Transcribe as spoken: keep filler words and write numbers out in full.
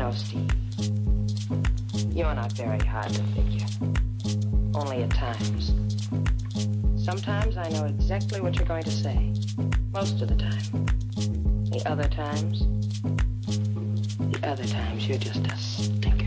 know, Steve, you're not very hard to figure. Only at times. Sometimes I know exactly what you're going to say. Most of the time. The other times, the other times you're just a stinker.